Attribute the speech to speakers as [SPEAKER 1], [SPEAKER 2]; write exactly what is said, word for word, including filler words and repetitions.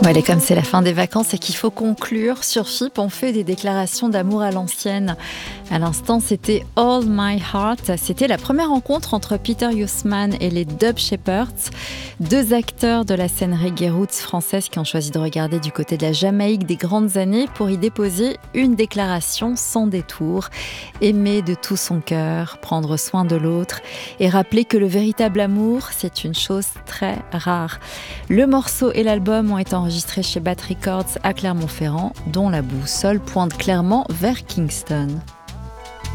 [SPEAKER 1] allez, comme c'est la fin des vacances et qu'il faut conclure, sur F I P, on fait des déclarations d'amour à l'ancienne. À l'instant, c'était All My Heart. C'était la première rencontre entre Peter Huisman et les Dub Shepherds, deux acteurs de la scène reggae roots française qui ont choisi de regarder du côté de la Jamaïque des grandes années pour y déposer une déclaration sans détour. Aimer de tout son cœur, prendre soin de l'autre et rappeler que le véritable amour, c'est une chose très rare. Le morceau et l'album ont été enregistrés chez Bat Records à Clermont-Ferrand, dont la boussole pointe clairement vers Kingston.